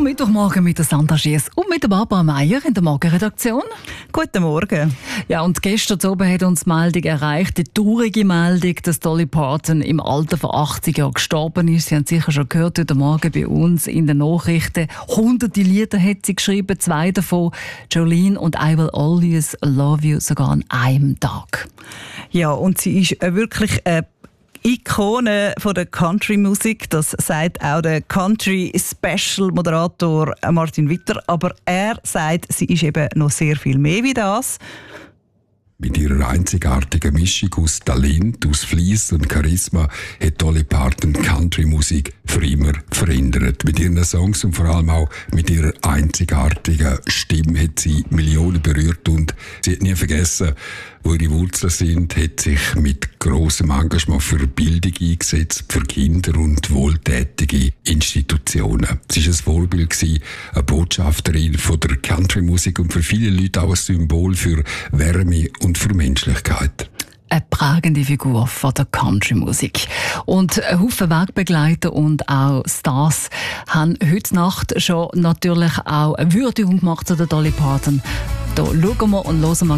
Mittwochmorgen mit der Sandra Schiess und mit der Barbara Meier in der Morgenredaktion. Guten Morgen. Ja, und gestern oben hat uns die Meldung erreicht, die traurige Meldung, dass Dolly Parton im Alter von 80 Jahren gestorben ist. Sie haben sicher schon gehört heute Morgen bei uns in den Nachrichten. Hunderte Lieder hat sie geschrieben, 2 davon, Jolene und I Will Always Love You, sogar an einem Tag. Ja, und sie ist wirklich eine Ikone von der Country-Musik, das sagt auch der Country-Special-Moderator Martin Witter. Aber er sagt, sie ist eben noch sehr viel mehr wie das. Mit ihrer einzigartigen Mischung aus Talent, aus Fleiss und Charisma hat Dolly Parton Country-Musik für immer verändert. Mit ihren Songs und vor allem auch mit ihrer einzigartigen Stimme hat sie Millionen berührt und sie hat nie vergessen, wo ihre Wurzeln sind, hat sich mit grossem Engagement für Bildung eingesetzt, für Kinder und wohltätige Institutionen. Sie war ein Vorbild, eine Botschafterin von der Country-Musik und für viele Leute auch ein Symbol für Wärme und für Menschlichkeit. Eine prägende Figur von der Country-Musik. Und ein Haufen Wegbegleiter und auch Stars haben heute Nacht schon natürlich auch eine Würdigung gemacht zu der Dolly Parton. Da schauen wir und hören wir